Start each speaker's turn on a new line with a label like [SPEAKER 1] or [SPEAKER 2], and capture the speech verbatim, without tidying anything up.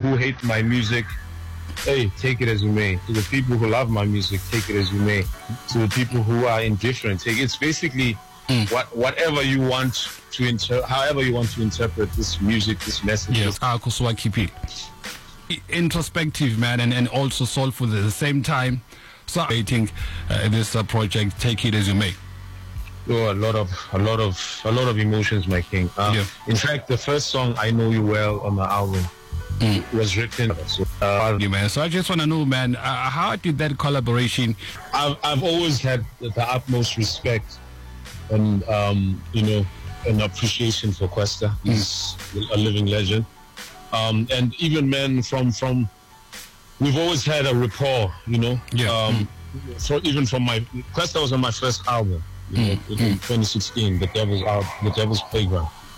[SPEAKER 1] who hate my music, hey, take it as you may. To the people who love my music, take it as you may. To the people who are indifferent, take it. It's basically mm. what whatever you want to inter, however you want to interpret this music, this message.
[SPEAKER 2] Yes, Kuswa Kipi. Introspective, man, and, and also soulful at the same time. So I think uh, this uh, project, take it as you may.
[SPEAKER 1] Oh, a lot of, a lot of, a lot of emotions, my king. Uh, yeah. In fact, the first song, "I Know You Well" on the album mm. was written. So, uh,
[SPEAKER 2] man. So I just want to know, man, uh, how did that collaboration?
[SPEAKER 1] I've, I've always had the utmost respect and um, you know, an appreciation for Kwesta. He's mm. a living legend. Um, and even men from from, we've always had a rapport, you know.
[SPEAKER 2] Yeah.
[SPEAKER 1] Um, mm. So even from my Kwesta was on my first album, you know, mm. in twenty sixteen, the Devil's Out, the Devil's Playground.